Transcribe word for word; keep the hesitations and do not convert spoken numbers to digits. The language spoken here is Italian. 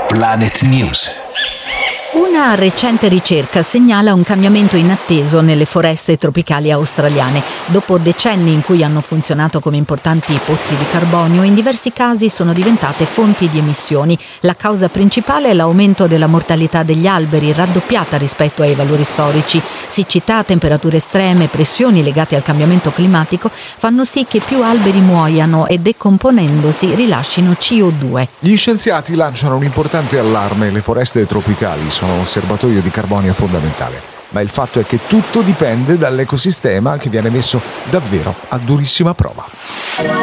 Planet News. Una recente ricerca segnala un cambiamento inatteso nelle foreste tropicali australiane. Dopo decenni in cui hanno funzionato come importanti pozzi di carbonio, in diversi casi sono diventate fonti di emissioni. La causa principale è l'aumento della mortalità degli alberi, raddoppiata rispetto ai valori storici. Siccità, temperature estreme, pressioni legate al cambiamento climatico fanno sì che più alberi muoiano e, decomponendosi, rilascino C O due. Gli scienziati lanciano un importante allarme: le foreste tropicali sono un serbatoio di carbonio fondamentale, ma il fatto è che tutto dipende dall'ecosistema che viene messo davvero a durissima prova.